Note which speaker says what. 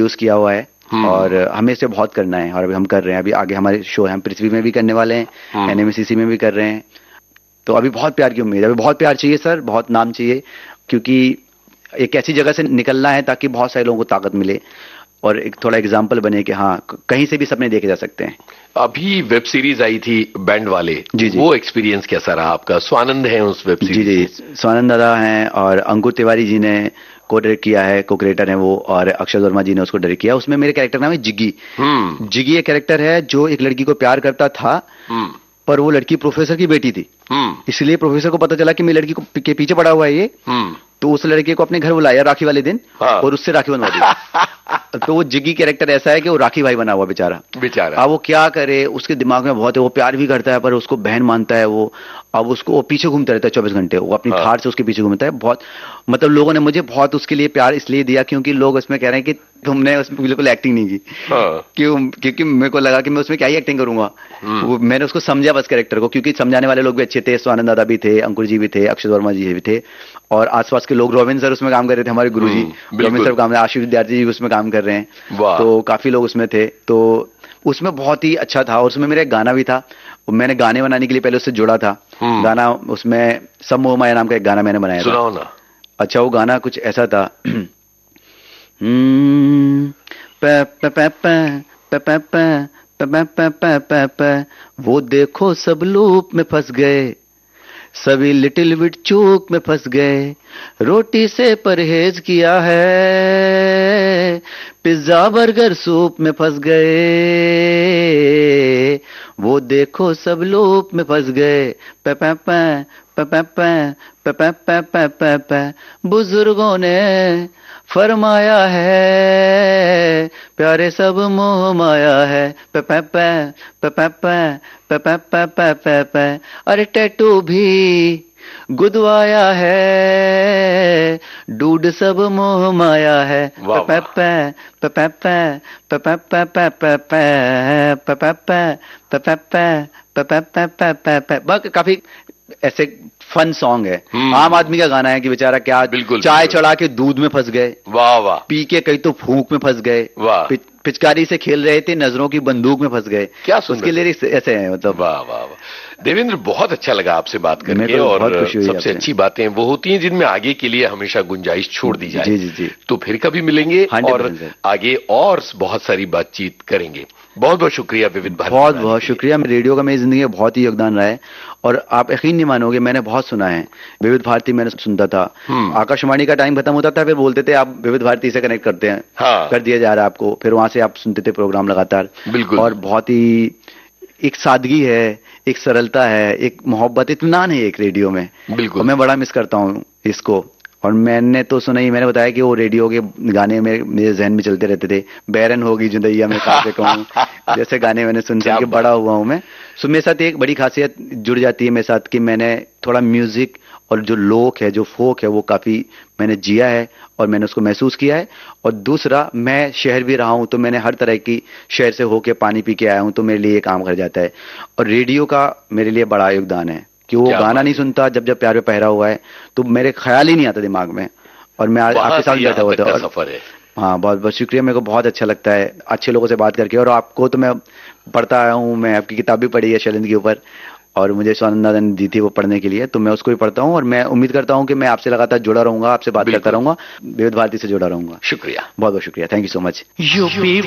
Speaker 1: Use किया हुआ है और हमें इसे बहुत करना है और अभी हम कर रहे हैं। अभी आगे हमारे शो है, हम पृथ्वी में भी करने वाले हैं, एनएमसीसी में भी कर रहे हैं। तो अभी बहुत प्यार की उम्मीद है, अभी बहुत प्यार चाहिए सर, बहुत नाम चाहिए, क्योंकि एक ऐसी जगह से निकलना है ताकि बहुत सारे लोगों को ताकत मिले और एक थोड़ा एग्जाम्पल बने कि हाँ कहीं से भी सपने देखे जा सकते हैं।
Speaker 2: अभी वेब सीरीज आई थी बैंड वाले,
Speaker 1: जी जी,
Speaker 2: वो एक्सपीरियंस कैसा रहा आपका? स्वानंद है उस वेब सीरीज?
Speaker 1: जी जी, स्वानंद दादा हैं और अंकुर तिवारी जी ने को डायरेक्ट किया है, को क्रिएटर है वो, और अक्षय वर्मा जी ने उसको डायरेक्ट किया। उसमें मेरे कैरेक्टर नाम है जिग्गी। जिग्गी एक कैरेक्टर है जो एक लड़की को प्यार करता था, पर वो लड़की प्रोफेसर की बेटी थी, इसलिए प्रोफेसर को पता चला कि मेरी लड़की को के पीछे पड़ा हुआ है ये, तो उस लड़के को अपने घर बुलाया राखी वाले दिन और उससे राखी बनवा दी। तो वो जिग्गी कैरेक्टर ऐसा है कि वो राखी भाई बना हुआ बेचारा। अब वो क्या करे, उसके दिमाग में बहुत है, वो प्यार भी करता है पर उसको बहन मानता है वो। अब उसको वो पीछे घूमता रहता है 24 घंटे, वो अपनी थार से उसके पीछे घूमता है। बहुत मतलब लोगों ने मुझे बहुत उसके लिए प्यार इसलिए दिया क्योंकि लोग उसमें कह रहे हैं कि तुमने उसमें बिल्कुल एक्टिंग नहीं की। क्योंकि मेरे को लगा कि मैं उसमें क्या ही एक्टिंग करूंगा। मैंने उसको समझा बस कैरेक्टर को, क्योंकि समझाने वाले लोग भी अच्छे थे, स्वानंद दादा भी थे, अंकुर जी भी थे, अक्षय वर्मा जी भी थे और आसपास के लोग। रोबिन सर उसमें काम कर रहे थे, हमारे गुरुजी रोबिन सर काम, आशीष विद्यार्थी जी उसमें काम कर रहे हैं, तो काफी लोग उसमें थे। तो उसमें बहुत ही अच्छा था और उसमें मेरा एक गाना भी था। मैंने गाने बनाने के लिए पहले उससे जुड़ा था। गाना उसमें सब मोह माया नाम का एक गाना मैंने बनाया था।
Speaker 2: सुनाओ ना।
Speaker 1: अच्छा, वो गाना कुछ ऐसा था। वो देखो सब लूप में फंस गए, सभी लिटिल बिट चूक में फंस गए, रोटी से परहेज किया है, पिज्जा बर्गर सूप में फंस गए, वो देखो सब लूप में फंस गए, बुजुर्गों ने फरमाया है प्यारे सब मोह माया है, अरे टैटू भी गुदवाया है, डूड सब मोह माया है, काफी ऐसे फन सॉन्ग है। आम आदमी का गाना है कि बेचारा क्या चाय चढ़ा के दूध में फंस गए,
Speaker 2: वाह वाह,
Speaker 1: पी के कहीं तो फूंक में फंस गए, पिचकारी से खेल रहे थे नजरों की बंदूक में फंस गए।
Speaker 2: क्या
Speaker 1: उसके लिरिक्स ऐसे हैं, मतलब
Speaker 2: वाह वाह वाह। देवेंद्र, बहुत अच्छा लगा आपसे बात करके और सबसे अच्छी बातें वो होती हैं जिनमें आगे के लिए हमेशा गुंजाइश छोड़ दी जाए।
Speaker 1: जी जी जी।
Speaker 2: तो फिर कभी मिलेंगे और आगे और बहुत सारी बातचीत करेंगे। बहुत बहुत शुक्रिया विविध भारती।
Speaker 1: बहुत बहुत शुक्रिया। रेडियो का मेरी जिंदगी में बहुत ही योगदान रहा है और आप यकीन नहीं मानोगे, मैंने बहुत सुना है। विविध भारती मैंने सुनता था, आकाशवाणी का टाइम खत्म होता था, फिर बोलते थे आप विविध भारती से कनेक्ट करते हैं, कर दिया जा रहा है आपको, फिर वहां से आप सुनते थे प्रोग्राम लगातार।
Speaker 2: बिल्कुल।
Speaker 1: और बहुत ही एक सादगी है, एक सरलता है, एक मोहब्बत, इत्मीनान है एक रेडियो में।
Speaker 2: बिल्कुल।
Speaker 1: और मैं बड़ा मिस करता हूँ इसको। और मैंने तो सुना ही, मैंने बताया कि वो रेडियो के गाने मेरे जहन में चलते रहते थे। बैरन होगी जुदैया में कहाँ पे कहूँ, जैसे गाने मैंने सुन के बड़ा हुआ हूँ मैं। सो मेरे साथ एक बड़ी खासियत जुड़ जाती है मेरे साथ कि मैंने थोड़ा म्यूजिक और जो लोक है, जो फोक है, वो काफी मैंने जिया है और मैंने उसको महसूस किया है। और दूसरा, मैं शहर भी रहा हूँ तो मैंने हर तरह की शहर से होके पानी पी के आया हूँ, तो मेरे लिए ये काम कर जाता है। और रेडियो का मेरे लिए बड़ा योगदान है कि वो गाना नहीं सुनता जब जब प्यार पे पहरा हुआ है तो मेरे ख्याल ही नहीं आता दिमाग में, और मैं आपके साथ बैठा हुआ था।
Speaker 2: सफर है।
Speaker 1: हाँ, बहुत बहुत शुक्रिया। मेरे को बहुत अच्छा लगता है अच्छे लोगों से बात करके। और आपको तो मैं पढ़ता आया हूँ, मैं आपकी किताब भी पढ़ी है शैलेंद्र के ऊपर, और मुझे स्वानंद दादा ने दी थी वो पढ़ने के लिए, तो मैं उसको भी पढ़ता हूँ। और मैं उम्मीद करता हूँ कि मैं आपसे लगातार जुड़ा रहूंगा, आपसे बात करता रहूंगा, विविध भारती से जुड़ा रहूंगा।
Speaker 2: शुक्रिया,
Speaker 1: बहुत बहुत शुक्रिया। Thank you so much.